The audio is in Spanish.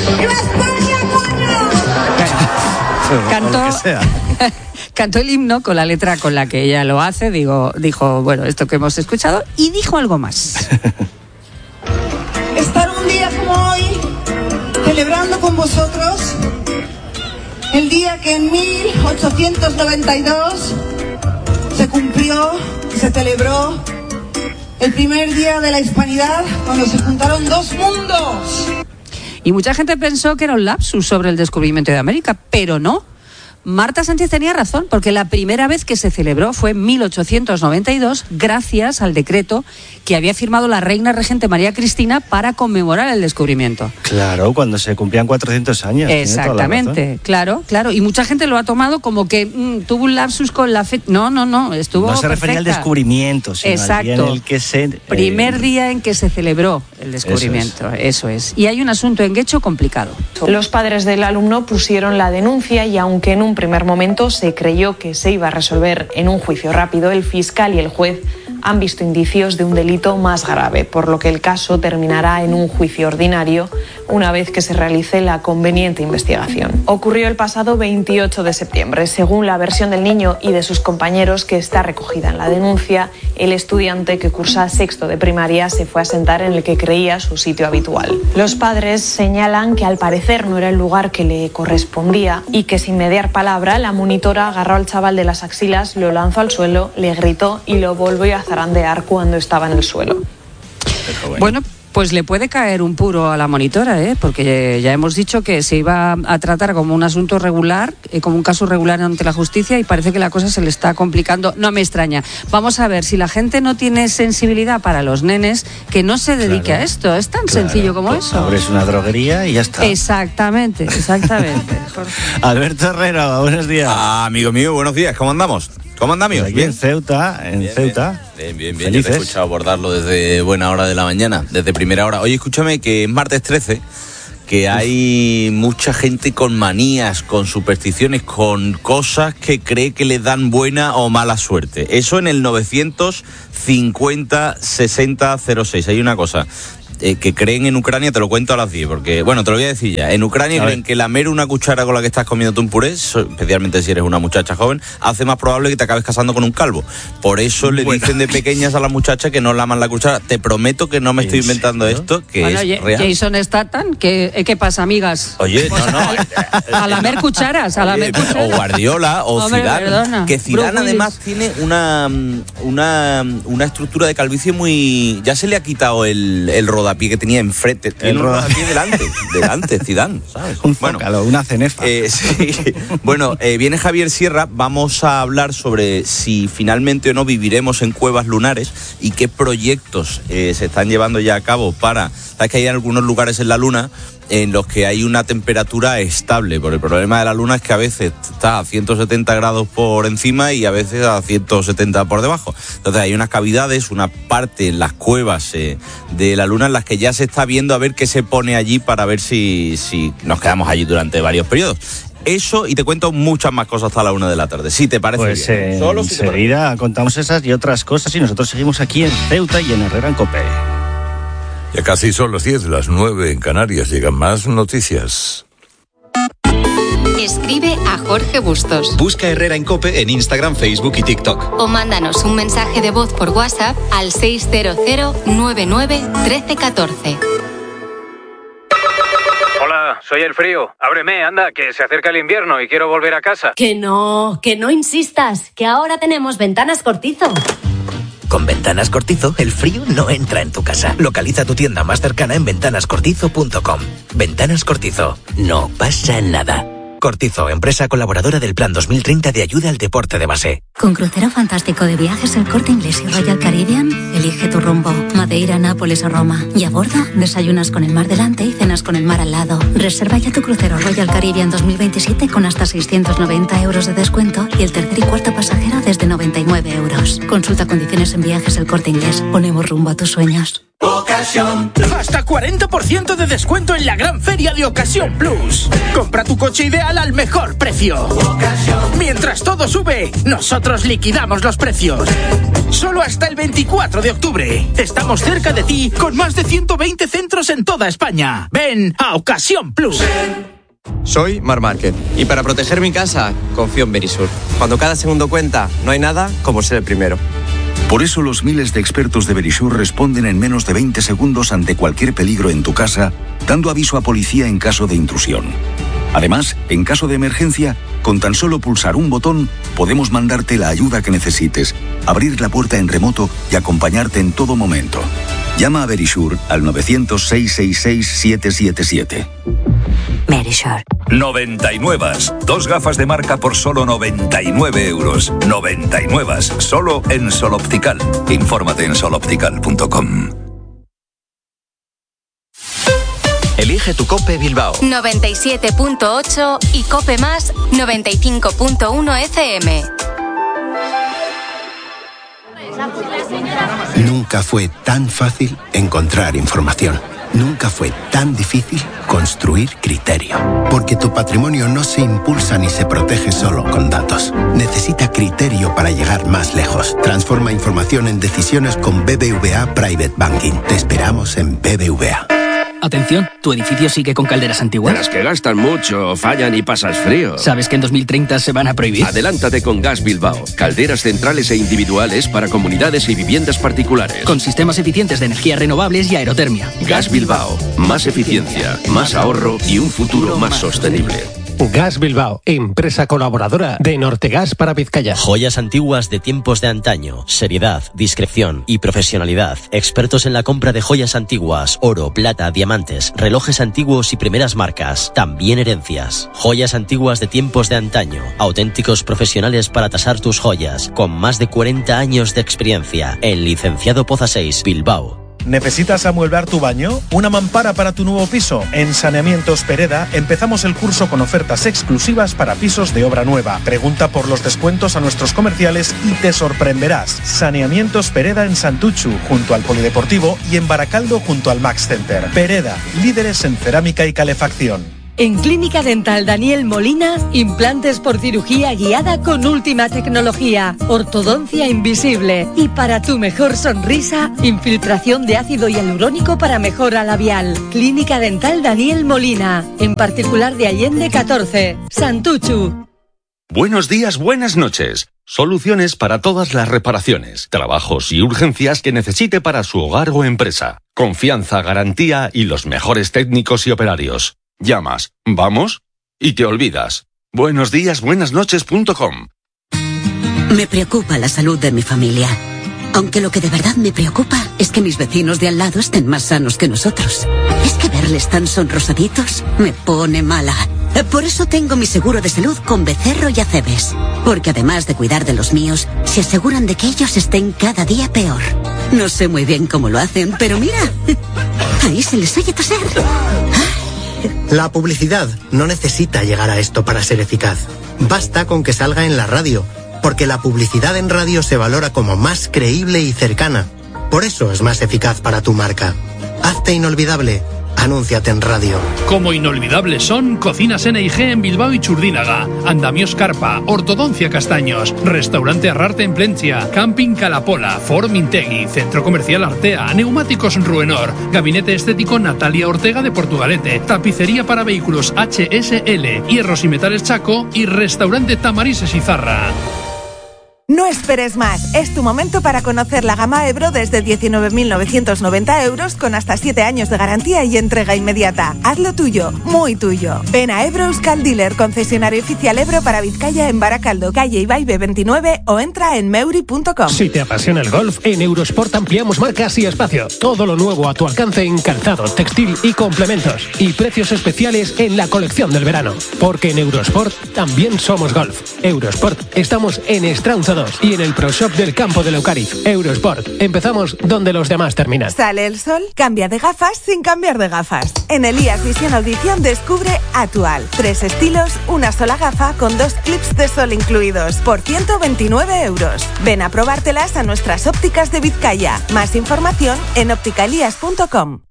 ¡Viva España, coño! Cantó el himno con la letra con la que ella lo hace, dijo, bueno, esto que hemos escuchado, y dijo algo más. Estar un día como hoy, celebrando con vosotros, el día que en 1892 se cumplió y se celebró el primer día de la hispanidad, cuando se juntaron dos mundos. Y mucha gente pensó que era un lapsus sobre el descubrimiento de América, pero no. Marta Sánchez tenía razón, porque la primera vez que se celebró fue en 1892, gracias al decreto que había firmado la reina regente María Cristina para conmemorar el descubrimiento. Claro, cuando se cumplían 400 años. Exactamente, claro. Y mucha gente lo ha tomado como que tuvo un lapsus con la fe. No, estuvo No se refería al descubrimiento, sino al día en el que se... Primer día en que se celebró el descubrimiento, eso es. Y hay un asunto en Guecho complicado. Los padres del alumno pusieron la denuncia y aunque en un primer momento se creyó que se iba a resolver en un juicio rápido, el fiscal y el juez han visto indicios de un delito más grave, por lo que el caso terminará en un juicio ordinario una vez que se realice la conveniente investigación. Ocurrió el pasado 28 de septiembre. Según la versión del niño y de sus compañeros, que está recogida en la denuncia, el estudiante que cursa sexto de primaria se fue a sentar en el que creía su sitio habitual. Los padres señalan que al parecer no era el lugar que le correspondía y que sin mediar palabra la monitora agarró al chaval de las axilas, lo lanzó al suelo, le gritó y lo volvió a zarandear cuando estaba en el suelo. Bueno, pues le puede caer un puro a la monitora, porque ya hemos dicho que se iba a tratar como un asunto regular, como un caso regular ante la justicia, y parece que la cosa se le está complicando. No me extraña. Vamos a ver, si la gente no tiene sensibilidad para los nenes, que no se dedique a esto. Es tan sencillo como eso. Abres una droguería y ya está. Exactamente. Alberto Herrera, buenos días. Amigo mío, buenos días. ¿Cómo andamos? ¿Cómo andamos? Aquí en Ceuta, Ceuta. Bien. Yo te he escuchado abordarlo desde buena hora de la mañana, desde primera hora. Oye, escúchame que es martes 13, que hay mucha gente con manías, con supersticiones, con cosas que cree que le dan buena o mala suerte. Eso en el 950 60 06. Hay una cosa. Que creen en Ucrania, te lo cuento a las 10, porque, bueno, te lo voy a decir ya. En Ucrania creen que lamer una cuchara con la que estás comiendo un puré, especialmente si eres una muchacha joven, hace más probable que te acabes casando con un calvo. Por eso le dicen de pequeñas a las muchachas que no laman la cuchara. Te prometo que no me estoy inventando esto, que es real. Jason Statham, ¿qué pasa, amigas? Oye, a lamer cucharas, O Guardiola, o Zidane. Que Zidane además tiene una estructura de calvicie muy... Ya se le ha quitado el rodapié que tenía enfrente. Tiene un rodapié delante, Zidane, ¿sabes? Una cenefa. Sí. Bueno, viene Javier Sierra. Vamos a hablar sobre si finalmente o no viviremos en cuevas lunares y qué proyectos se están llevando ya a cabo para... Sabes que hay algunos lugares en la Luna en los que hay una temperatura estable, porque el problema de la Luna es que a veces está a 170 grados por encima y a veces a 170 por debajo. Entonces hay unas cavidades, una parte en las cuevas de la Luna en las que ya se está viendo a ver qué se pone allí para ver si nos quedamos allí durante varios periodos. Eso, y te cuento muchas más cosas hasta la 1 de la tarde, si te parece pues bien. Solo si enseguida contamos esas y otras cosas y nosotros seguimos aquí en Ceuta y en Herrera en COPE. Ya casi son las 10, las 9 en Canarias. Llegan más noticias. Escribe a Jorge Bustos. Busca Herrera en COPE en Instagram, Facebook y TikTok. O mándanos un mensaje de voz por WhatsApp al 600 99 1314. Hola, soy el frío. Ábreme, anda, que se acerca el invierno y quiero volver a casa. Que no insistas, que ahora tenemos Ventanas Cortizo. Con Ventanas Cortizo, el frío no entra en tu casa. Localiza tu tienda más cercana en ventanascortizo.com. Ventanas Cortizo. No pasa nada. Cortizo, empresa colaboradora del Plan 2030 de ayuda al deporte de base. Con crucero fantástico de viajes El Corte Inglés y Royal Caribbean, elige tu rumbo. Madeira, Nápoles o Roma. Y a bordo, desayunas con el mar delante y cenas con el mar al lado. Reserva ya tu crucero Royal Caribbean 2027 con hasta 690 euros de descuento y el tercer y cuarto pasajero desde 99 euros. Consulta condiciones en Viajes El Corte Inglés. Ponemos rumbo a tus sueños. Ocasión Plus. Hasta 40% de descuento en la gran feria de Ocasión Plus. Compra tu coche ideal al mejor precio. Ocasión. Mientras todo sube, nosotros liquidamos los precios. Solo hasta el 24 de octubre. Estamos cerca de ti con más de 120 centros en toda España. Ven a Ocasión Plus. Soy Mar Márquez y para proteger mi casa confío en Verisur. Cuando cada segundo cuenta, no hay nada como ser el primero. Por eso los miles de expertos de Verisur responden en menos de 20 segundos ante cualquier peligro en tu casa, dando aviso a policía en caso de intrusión. Además, en caso de emergencia, con tan solo pulsar un botón, podemos mandarte la ayuda que necesites, abrir la puerta en remoto y acompañarte en todo momento. Llama a Verisur al 900-666-777. Verisur. 99. 2 gafas de marca por solo 99 euros. 99. Solo en Sol Optical. Infórmate en soloptical.com. Elige tu COPE Bilbao. 97.8 y COPE Más 95.1 FM. Nunca fue tan fácil encontrar información. Nunca fue tan difícil construir criterio. Porque tu patrimonio no se impulsa ni se protege solo con datos. Necesita criterio para llegar más lejos. Transforma información en decisiones con BBVA Private Banking. Te esperamos en BBVA. Atención, ¿tu edificio sigue con calderas antiguas? De las que gastan mucho, fallan y pasas frío. ¿Sabes que en 2030 se van a prohibir? Adelántate con Gas Bilbao. Calderas centrales e individuales para comunidades y viviendas particulares. Con sistemas eficientes de energías renovables y aerotermia. Gas Bilbao. Más eficiencia, más ahorro y un futuro más sostenible. Gas Bilbao, empresa colaboradora de Nortegas para Vizcaya. Joyas antiguas de tiempos de antaño, seriedad, discreción y profesionalidad. Expertos en la compra de joyas antiguas, oro, plata, diamantes, relojes antiguos y primeras marcas, también herencias. Joyas antiguas de tiempos de antaño, auténticos profesionales para tasar tus joyas, con más de 40 años de experiencia. En Licenciado Poza 6, Bilbao. ¿Necesitas amueblar tu baño? ¿Una mampara para tu nuevo piso? En Saneamientos Pereda empezamos el curso con ofertas exclusivas para pisos de obra nueva. Pregunta por los descuentos a nuestros comerciales y te sorprenderás. Saneamientos Pereda en Santuchu, junto al Polideportivo, y en Baracaldo, junto al Max Center. Pereda, líderes en cerámica y calefacción. En Clínica Dental Daniel Molina, implantes por cirugía guiada con última tecnología, ortodoncia invisible y para tu mejor sonrisa, infiltración de ácido hialurónico para mejora labial. Clínica Dental Daniel Molina, en particular de Allende 14, Santuchu. Buenos días, buenas noches. Soluciones para todas las reparaciones, trabajos y urgencias que necesite para su hogar o empresa. Confianza, garantía y los mejores técnicos y operarios. Llamas, vamos y te olvidas. buenosdíasbuenasnoches.com. Me preocupa la salud de mi familia. Aunque lo que de verdad me preocupa es que mis vecinos de al lado estén más sanos que nosotros. Es que verles tan sonrosaditos me pone mala. Por eso tengo mi seguro de salud con Becerro y Acebes. Porque además de cuidar de los míos, se aseguran de que ellos estén cada día peor. No sé muy bien cómo lo hacen, pero mira, ahí se les oye toser. La publicidad no necesita llegar a esto para ser eficaz. Basta con que salga en la radio, porque la publicidad en radio se valora como más creíble y cercana. Por eso es más eficaz para tu marca. Hazte inolvidable. Anúnciate en radio. Como inolvidables son Cocinas N&G en Bilbao y Churdínaga, Andamios Carpa, Ortodoncia Castaños, Restaurante Arrarte en Plencia, Camping Calapola, Ford Mintegui, Centro Comercial Artea, Neumáticos Ruenor, Gabinete Estético Natalia Ortega de Portugalete, Tapicería para Vehículos HSL, Hierros y Metales Chaco y Restaurante Tamarises Izarra. No esperes más, es tu momento para conocer la gama Ebro desde 19.990 euros con hasta 7 años de garantía y entrega inmediata. Hazlo tuyo, muy tuyo. Ven a Ebro Euskal Dealer, concesionario oficial Ebro para Vizcaya en Baracaldo, calle Ibaibe 29 o entra en meuri.com. Si te apasiona el golf, en Eurosport ampliamos marcas y espacio. Todo lo nuevo a tu alcance en calzado, textil y complementos. Y precios especiales en la colección del verano. Porque en Eurosport también somos golf. Eurosport, estamos en Estraunza 2 y en el Pro Shop del Campo de Leucariz. Eurosport. Empezamos donde los demás terminan. ¿Sale el sol? Cambia de gafas sin cambiar de gafas. En Elías Visión Audición descubre Atual. 3 estilos, una sola gafa con 2 clips de sol incluidos. Por 129 euros. Ven a probártelas a nuestras ópticas de Vizcaya. Más información en opticalías.com.